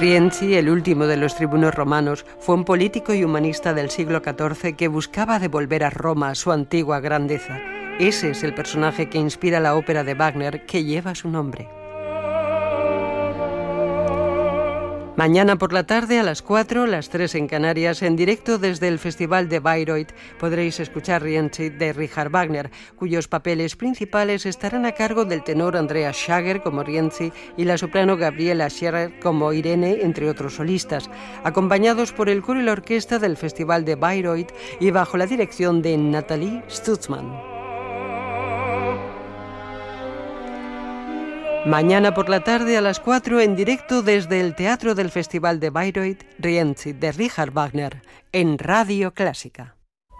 Rienzi, el último de los tribunos romanos, fue un político y humanista del siglo XIV que buscaba devolver a Roma su antigua grandeza. Ese es el personaje que inspira la ópera de Wagner que lleva su nombre. Mañana por la tarde a las 4, las 3 en Canarias, en directo desde el Festival de Bayreuth, podréis escuchar Rienzi de Richard Wagner, cuyos papeles principales estarán a cargo del tenor Andreas Schager como Rienzi y la soprano Gabriela Scherer como Irene, entre otros solistas, acompañados por el coro y la orquesta del Festival de Bayreuth y bajo la dirección de Nathalie Stutzmann. Mañana por la tarde a las 4 en directo desde el Teatro del Festival de Bayreuth, Rienzi de Richard Wagner, en Radio Clásica.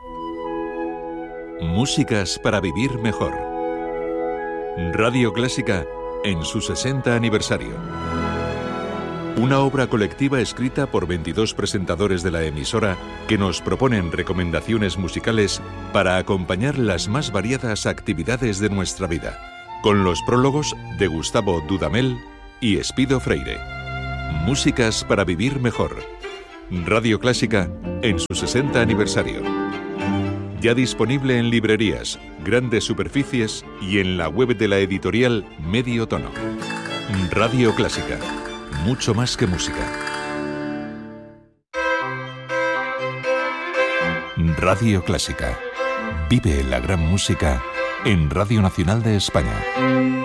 Músicas para vivir mejor. Radio Clásica en su 60 aniversario. Una obra colectiva escrita por 22 presentadores de la emisora que nos proponen recomendaciones musicales para acompañar las más variadas actividades de nuestra vida, con los prólogos de Gustavo Dudamel y Espido Freire. Músicas para vivir mejor. Radio Clásica en su 60 aniversario. Ya disponible en librerías, grandes superficies y en la web de la editorial Medio Tono. Radio Clásica. Mucho más que música. Radio Clásica. Vive la gran música en Radio Nacional de España.